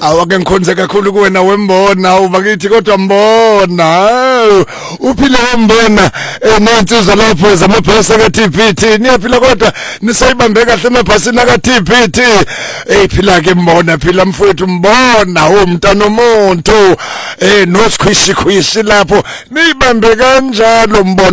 Awake ngikhonze kakhulu kuwena wembona ubakithi kodwa mbona uphile wembona nensizwa lapho zamabhasi kaTPT niyaphila kodwa nisayibambe kahle emabhasini kaTPT phila ke mbona phila mfowethu mbona umntana omuntu nosikhwishi lapho niyibambe kanjalo mbona